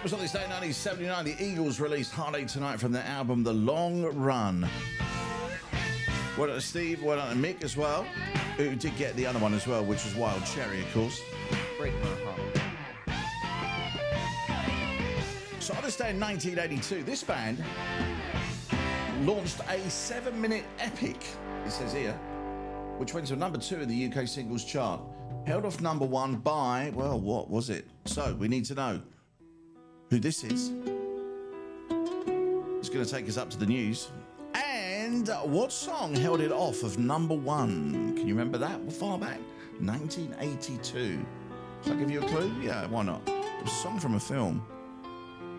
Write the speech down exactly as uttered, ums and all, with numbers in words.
was on this day, nineteen seventy-nine. The Eagles released Heartache Tonight from their album The Long Run. Well done to Steve, well done to Mick as well, who did get the other one as well, which was Wild Cherry, of course. Break my heart. So on this day in nineteen eighty-two, this band launched a seven-minute epic, it says here, which went to number two in the U K singles chart. Held off number one by, well, what was it? So we need to know who this is. It's going to take us up to the news. And what song held it off of number one? Can you remember that far back? nineteen eighty-two. Shall I give you a clue? Yeah, why not? It was a song from a film.